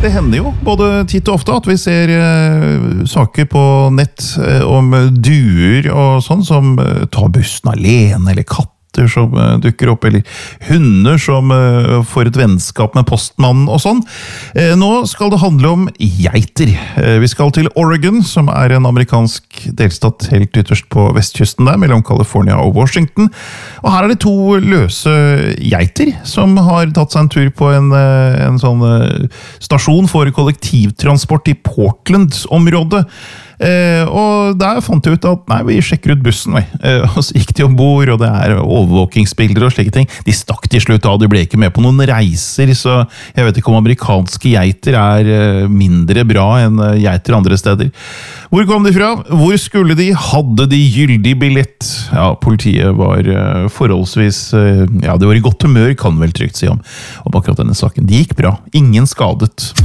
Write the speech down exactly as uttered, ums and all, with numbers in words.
Det hender jo både titt og ofte at vi ser uh, saker på nett uh, om duer og sånn som uh, tar bussen alene, eller katter som uh, dukker opp, eller hunder som uh, får et vennskap med postmannen og sånn. Uh, nå skal det handle om geiter. Uh, vi skal til Oregon, som er en amerikansk delstat helt ytterst på vestkysten der, mellom California og Washington. Og her er det to løse geiter som har tatt seg en tur på en, uh, en sånn uh, stasjon for kollektivtransport i Portland-området. Eh, og der fant jeg ut at nei, vi sjekker ut bussen, nei. Eh, og så gikk de ombord, og det er overvåkingsbilder og slike ting. De stakk til slutt av, de ble ikke med på noen reiser, så jeg vet ikke om amerikanske geiter er eh, mindre bra enn eh, geiter andre steder. Hvor kom de fra? Hvor skulle de? Hadde de gyldig billett? Ja, politiet var eh, forholdsvis, eh, ja, det var i godt humør, kan vel trygt si om, om akkurat denne saken. Det gikk bra. Ingen skadet.